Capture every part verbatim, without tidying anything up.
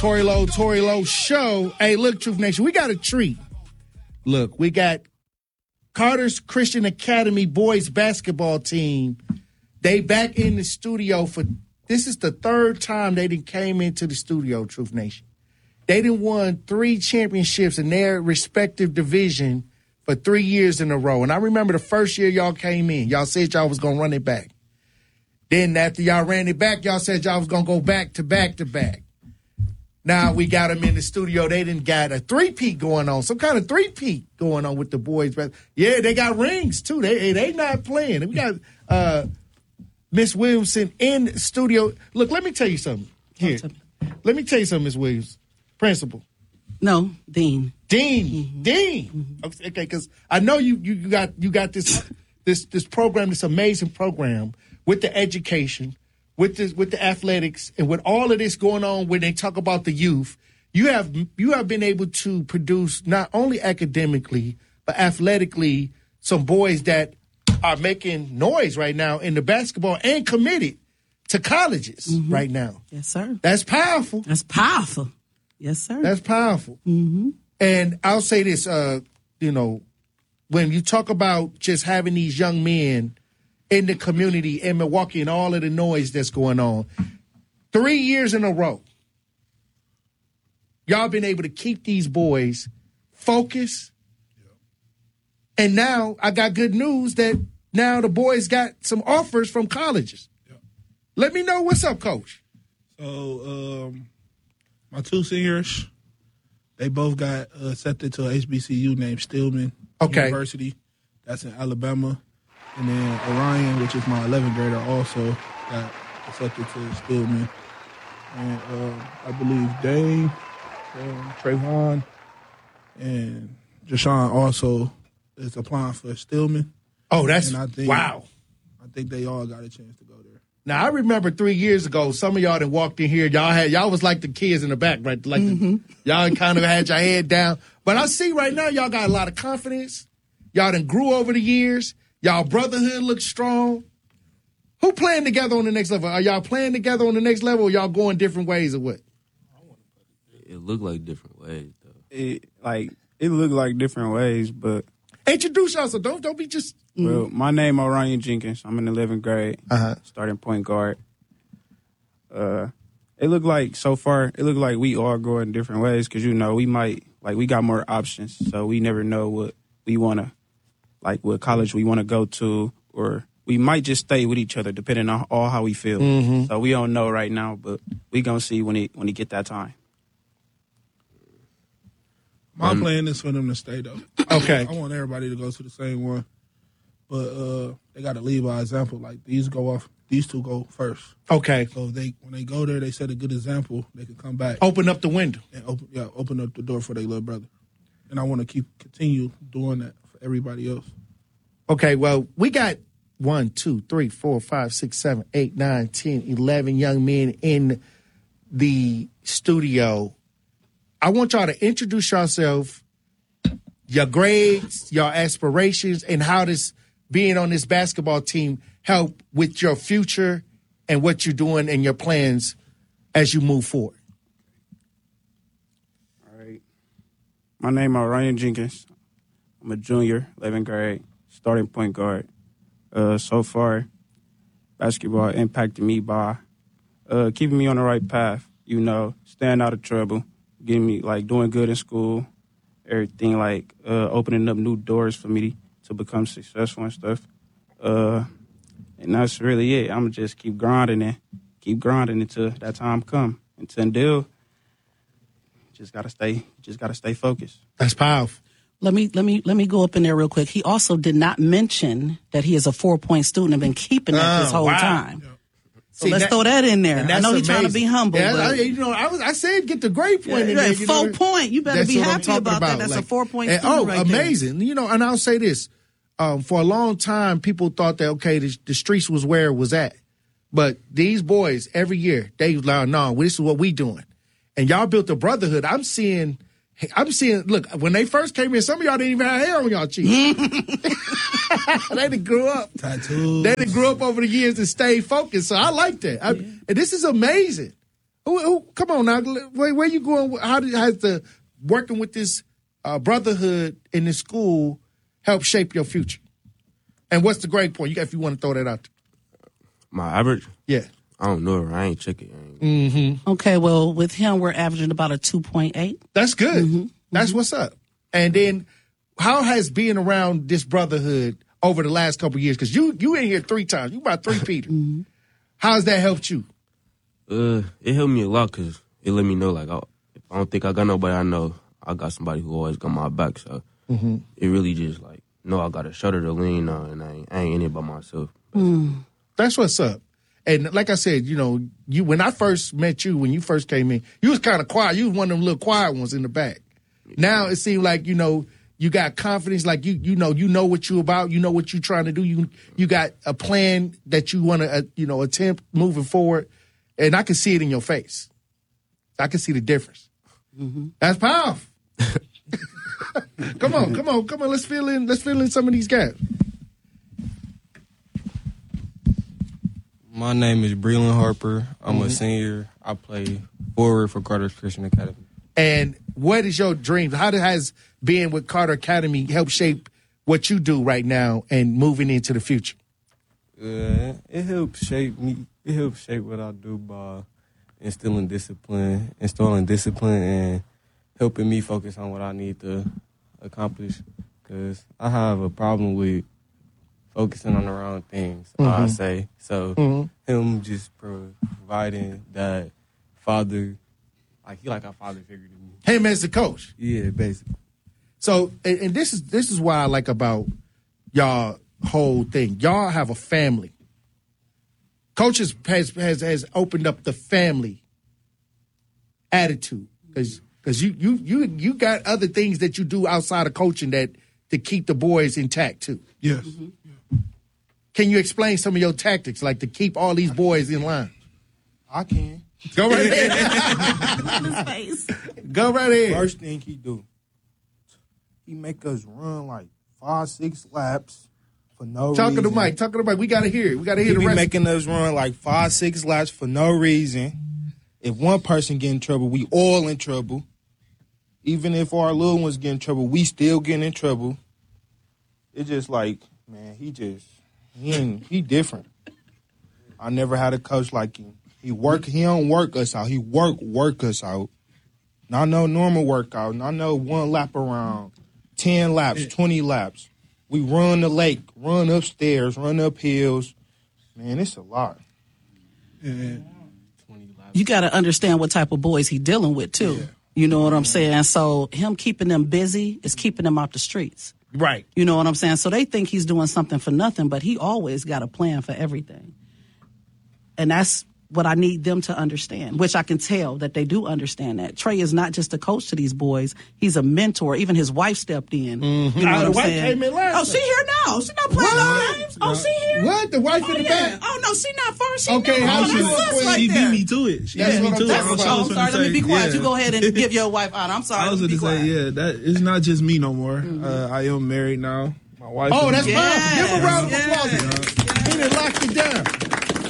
Tory Lowe, Tory Lowe Show. Hey, look, Truth Nation, we got a treat. Look, we got Carter's Christian Academy boys basketball team. They back in the studio for, this is the third time they done came into the studio, Truth Nation. They done won three championships in their respective division for three years in a row. And I remember the first year y'all came in, y'all said y'all was going to run it back. Then after y'all ran it back, y'all said y'all was going to go back to back to back. Now we got them in the studio. They didn't got a three-peat going on, some kind of three-peat going on with the boys. But yeah, they got rings, too. They they not playing. We got uh, Miss Williamson in the studio. Look, let me tell you something. Here. Let me tell you something, Miss Williams. Principal. No, Dean. Dean. Mm-hmm. Dean. Mm-hmm. Okay, because I know you, you you got you got this this this program, this amazing program with the education, with the with the athletics, and with all of this going on when they talk about the youth. You have you have been able to produce not only academically but athletically some boys that are making noise right now in the basketball and committed to colleges mm-hmm. right now. Yes, sir. That's powerful. That's powerful. Yes, sir. That's powerful. Mm-hmm. And I'll say this, uh, you know, when you talk about just having these young men in the community in Milwaukee and all of the noise that's going on, three years in a row, y'all been able to keep these boys focused. Yep. And now I got good news that now the boys got some offers from colleges. Yep. Let me know what's up, Coach. So, um, my two seniors, they both got uh, accepted to a H B C U named Stillman okay. University. That's in Alabama. And then Orion, which is my eleventh grader, also got accepted to Stillman. And uh, I believe Dane, um, Trayvon, and Jashawn also is applying for Stillman. Oh, that's and I think, wow. I think they all got a chance to go there. Now, I remember three years ago, some of y'all that walked in here, y'all had y'all was like the kids in the back, right? Like mm-hmm. the, y'all kind of had your head down. But I see right now y'all got a lot of confidence. Y'all done grew over the years. Y'all brotherhood looks strong. Who playing together on the next level? Are y'all playing together on the next level or y'all going different ways or what? It looked like different ways, though. It, like, it looked like different ways, but... Introduce yourself. Don't, don't be just... Well, my name is Orion Jenkins. I'm in eleventh grade, uh-huh. starting point guard. Uh, it looked like, so far, it looked like we all go in different ways because, you know, we might, like, we got more options, so we never know what we want to, like, what college we want to go to, or we might just stay with each other depending on all how we feel. Mm-hmm. So we don't know right now, but we going to see when it, when it get that time. My um, plan is for them to stay, though. Okay. I want everybody to go to the same one. But uh, they got to lead by example. Like, these go off, these two go first. Okay. So if they when they go there, they set a good example, they can come back. Open up the window. And open, yeah, open up the door for their little brother. And I want to keep continue doing that for everybody else. Okay, well, we got one, two, three, four, five, six, seven, eight, nine, ten, eleven young men in the studio. I want y'all to introduce yourself, your grades, your aspirations, and how this being on this basketball team help with your future and what you're doing and your plans as you move forward. All right. My name is Ryan Jenkins. I'm a junior, eleventh grade, starting point guard. Uh, so far, basketball impacted me by uh, keeping me on the right path, you know, staying out of trouble, getting me, like, doing good in school, everything, like, uh, opening up new doors for me to become successful and stuff. Uh, and that's really it. I'm going to just keep grinding and keep grinding until that time come. Until just got to stay, just got to stay focused. That's powerful. Let me let me let me go up in there real quick. He also did not mention that he is a four-point student and been keeping that this Oh, whole wow. time. Yeah. So See, let's that- throw that in there. And I that's know he's trying to amazing. be humble. Yeah, but I, you know, I was I said get the grade point in yeah, there. You full know, point. You better that's be what I'm happy talking about, that. That's Like, a four-point and, student oh, right there. amazing. You know, and I'll say this. Um, for a long time, people thought that, okay, the, the streets was where it was at. But these boys, every year, they was like, no, this is what we doing. And y'all built a brotherhood. I'm seeing, I'm seeing, look, when they first came in, some of y'all didn't even have hair on y'all cheeks. They done grew up. Tattoos. They done grew up over the years and stayed focused. So I like that. I, Yeah. and this is amazing. Who, who, come on now, where, where you going? How did, has the working with this uh, brotherhood in this school help shape your future? And what's the grade point? You got if you want to throw that out there. My average? Yeah. I don't know. I ain't check it. I ain't- Mm-hmm. Okay, well, with him, we're averaging about a two point eight. That's good. Mm-hmm. That's what's up. And then, how has being around this brotherhood over the last couple of years? Because you you in here three times. You about three Peter. Mm-hmm. How has that helped you? Uh, it helped me a lot because it let me know, like, I, if I don't think I got nobody I know, I got somebody who always got my back. So Mm-hmm. it really just, like, no, I got a shoulder to lean on, and I ain't, I ain't in it by myself. That's what's up. And like I said, you know, you when I first met you, when you first came in, you was kind of quiet. You was one of them little quiet ones in the back. Now it seems like, you know, you got confidence, like you you know, you know what you about, you know what you're trying to do. You you got a plan that you want to, uh, you know, attempt moving forward. And I can see it in your face. I can see the difference. Mm-hmm. That's powerful. Come on, come on, come on. Let's fill in. Let's fill in some of these gaps. My name is Breland Harper. I'm a senior. I play forward for Carter's Christian Academy. And what is your dream? How has being with Carter Academy helped shape what you do right now and moving into the future? Uh, it helps shape me. It helps shape what I do by instilling discipline, installing discipline, and helping me focus on what I need to accomplish. Because I have a problem with focusing on the wrong things, Mm-hmm. I say. So Mm-hmm. him just providing that father, like he like a father figure to me. Him as the coach. Yeah, basically. So, and, and this is this is why I like about y'all whole thing. Y'all have a family. Coaches has has has opened up the family attitude because because you you you you got other things that you do outside of coaching that to keep the boys intact too. Yes. Can you explain some of your tactics, like to keep all these boys in line? I can. Go right ahead. Face. Go right ahead. First thing he do, he make us run like five, six laps for no Talking reason. to Mike. Talking to Mike. We gotta hear it. We gotta hear He the be rest. making us run like five, six laps for no reason. If one person get in trouble, we all in trouble. Even if our little ones get in trouble, we still get in trouble. It's just like, man, he just he ain't, he different. I never had a coach like him. He work. He don't work us out. He work work us out. Not no normal workout. Not no one lap around, ten laps, twenty laps. We run the lake, run upstairs, run up hills. Man, it's a lot. And You got to understand what type of boys he dealing with too. You know what I'm saying? So him keeping them busy is keeping them off the streets. Right. You know what I'm saying? So they think he's doing something for nothing, but he always got a plan for everything. And that's what I need them to understand, which I can tell that they do understand that. Trey is not just a coach to these boys. He's a mentor. Even his wife stepped in. Mm-hmm. You know Ah, what the I'm wife saying? came in last Oh, she here now. She not playing What? no games. Oh, she here? What? The wife Oh, in the yeah. back? Oh, no, she not first. She Okay, not. how Oh, she that's was us quick. right she there. beat me to it. She That's beat me what to I'm it. talking That's about. what I Oh, was I'm gonna sorry. Let me be say. quiet. Yeah. You go ahead and give your wife honor. I'm sorry. I was Let me going to be say, quiet. yeah, that it's not just me no more. Uh, I am married now. My wife. Oh, is that's married. powerful. Give him a round of Yes. applause. He done locked it down.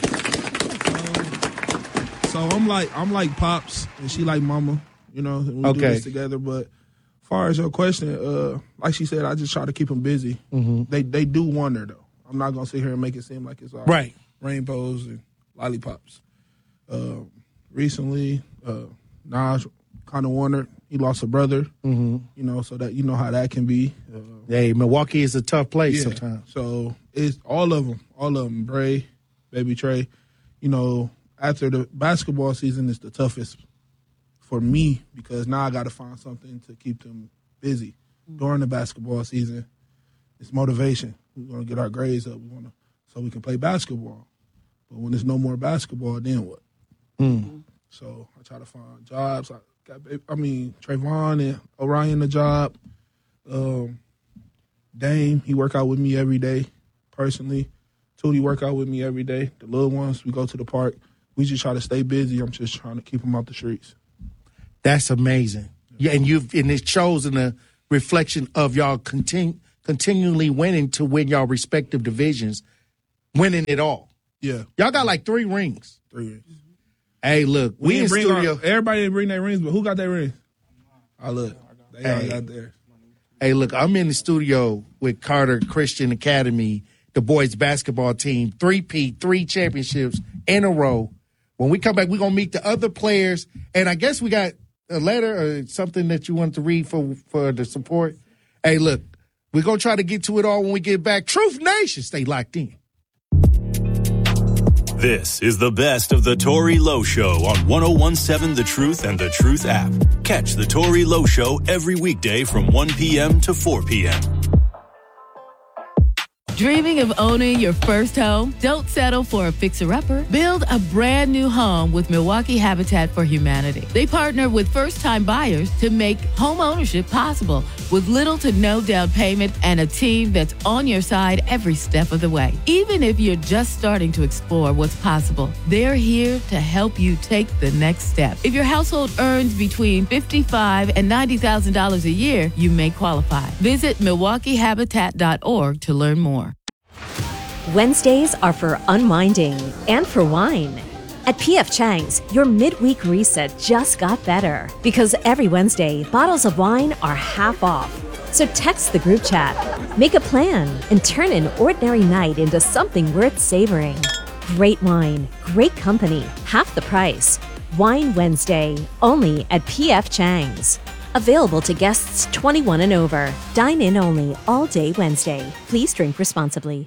So I'm like I'm like pops, and she like mama. You know, and we Okay. do this together. But as far as your question, uh, like she said, I just try to keep them busy. Mm-hmm. They they do wonder though. I'm not gonna sit here and make it seem like it's all Right. rainbows and lollipops. Uh, recently, uh, Naj kind of wondered. He lost a brother. Mm-hmm. You know, so that you know how that can be. Uh, Hey, Milwaukee is a tough place yeah. sometimes. So it's all of them, all of them. Bray, baby Trey. You know, after the basketball season is the toughest for me because now I got to find something to keep them busy during the basketball season. It's motivation. We want to get our grades up. We want to so we can play basketball. But when there's no more basketball, then what? Mm. So I try to find jobs. I got, I mean, Trayvon and Orion a job. Um, Dame, he work out with me every day, personally. Tootie work out with me every day. The little ones, we go to the park. We just try to stay busy. I'm just trying to keep them out the streets. That's amazing. Yeah, and you've and it shows in a reflection of y'all continu- continually winning to win y'all respective divisions, winning it all. Yeah, Y'all got like three rings. three rings. Hey, look, we, We in didn't bring studio. our, everybody didn't bring their rings, but who got their rings? Oh, look. They all Hey. got theirs. Hey, look, I'm in the studio with Carter Christian Academy, the boys basketball team, three-peat, three championships in a row. When we come back, we're going to meet the other players. And I guess we got a letter or something that you wanted to read for, for the support. Hey, look, we're going to try to get to it all when we get back. Truth Nation, stay locked in. This is the best of the Tory Lowe Show on one oh one point seven The Truth and The Truth app. Catch the Tory Lowe Show every weekday from one p.m. to four p.m. Dreaming of owning your first home? Don't settle for a fixer-upper. Build a brand new home with Milwaukee Habitat for Humanity. They partner with first-time buyers to make home ownership possible with little to no down payment and a team that's on your side every step of the way. Even if you're just starting to explore what's possible, they're here to help you take the next step. If your household earns between fifty-five thousand dollars and ninety thousand dollars a year, you may qualify. Visit milwaukee habitat dot org to learn more. Wednesdays are for unwinding and for wine. At P F Chang's, your midweek reset just got better because every Wednesday, bottles of wine are half off. So text the group chat, make a plan, and turn an ordinary night into something worth savoring. Great wine, great company, half the price. Wine Wednesday, only at P F Chang's. Available to guests twenty-one and over. Dine in only all day Wednesday. Please drink responsibly.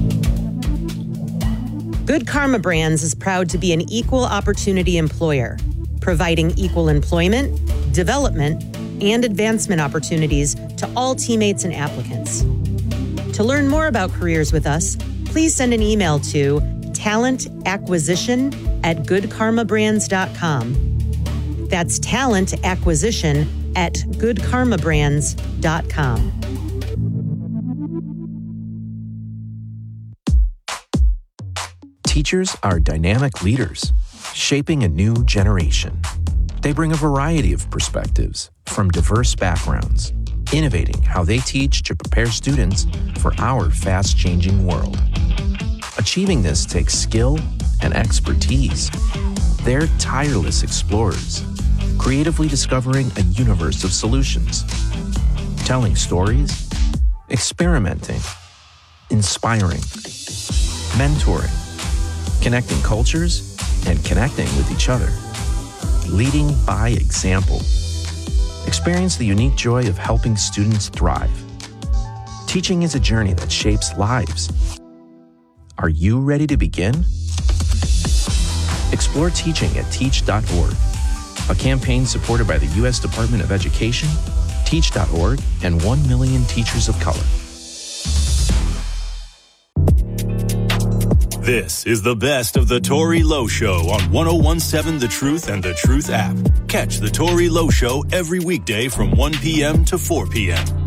Good Karma Brands is proud to be an equal opportunity employer, providing equal employment, development, and advancement opportunities to all teammates and applicants. To learn more about careers with us, please send an email to talent acquisition at good karma brands dot com. That's talent acquisition at good karma brands dot com. Teachers are dynamic leaders, shaping a new generation. They bring a variety of perspectives from diverse backgrounds, innovating how they teach to prepare students for our fast-changing world. Achieving this takes skill and expertise. They're tireless explorers, creatively discovering a universe of solutions, telling stories, experimenting, inspiring, mentoring, connecting cultures, and connecting with each other. Leading by example. Experience the unique joy of helping students thrive. Teaching is a journey that shapes lives. Are you ready to begin? Explore teaching at teach dot org, a campaign supported by the U S Department of Education, teach dot org, and one million Teachers of Color. This is the best of the Tory Lowe Show on one oh one point seven The Truth and The Truth app. Catch the Tory Lowe Show every weekday from one p.m. to four p.m.